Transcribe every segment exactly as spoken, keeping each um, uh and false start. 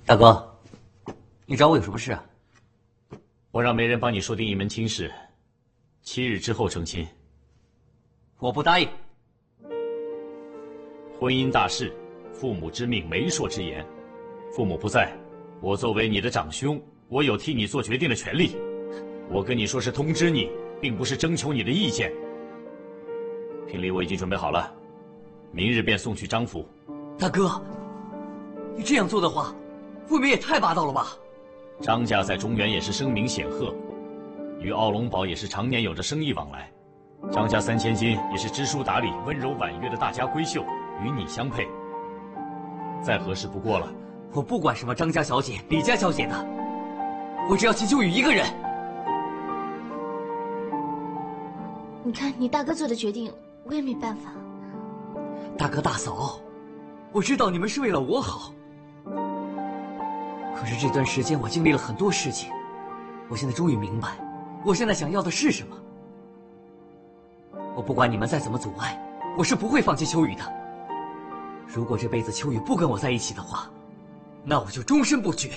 大哥，你找我有什么事啊？ 我让媒人帮你说定一门亲事，七日之后成亲。 我不答应。 婚姻大事，父母之命，媒妁之言。父母不在，我作为你的长兄，我有替你做决定的权利。我跟你说是通知你，并不是征求你的意见。聘礼我已经准备好了，明日便送去张府。 大哥，你这样做的话，未免也太霸道了吧？ 张家在中原也是声名显赫，与奥龙堡也是常年有着生意往来。张家三千金也是知书达理、温柔婉约的大家闺秀，与你相配，再合适不过了。 我不管什么张家小姐、李家小姐的，我只要秦秋雨一个人。 你看你大哥做的决定，我也没办法。 大哥大嫂，我知道你们是为了我好，可是这段时间我经历了很多事情，我现在终于明白，我现在想要的是什么。我不管你们再怎么阻碍，我是不会放弃秋雨的。如果这辈子秋雨不跟我在一起的话，那我就终身不娶。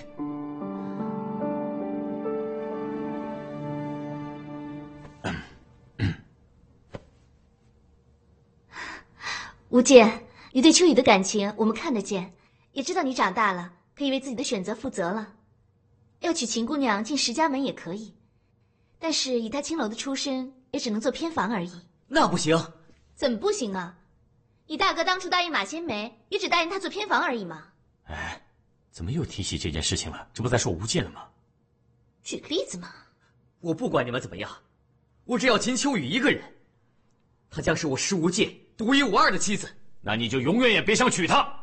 吴健，你对秋雨的感情我们看得见，也知道你长大了，可以为自己的选择负责了。要娶秦姑娘进石家门也可以，但是以她青楼的出身，也只能做偏房而已。 那不行。 怎么不行啊？你大哥当初答应马仙梅，也只答应她做偏房而已嘛。 哎，怎么又提起这件事情了？这不在说吴健了吗？ 举个例子嘛。 我不管你们怎么样，我只要秦秋雨一个人，她将是我石无界独一无二的妻子。 那你就永远也别想娶她。